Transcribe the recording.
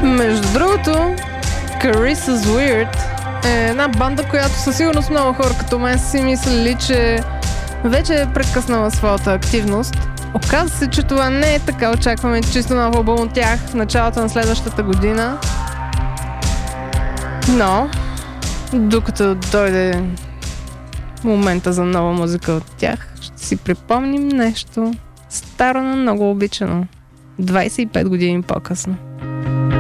Между другото, Carissa's Weird е една банда, която със сигурност много хора като мен си мислили, че вече е прекъснала своята активност. Оказва се, че това не е така. Очакваме чисто нов албум от тях в началото на следващата година. Но, докато дойде момента за нова музика от тях, ще си припомним нещо старо, но много обичано. 25 години по-късно.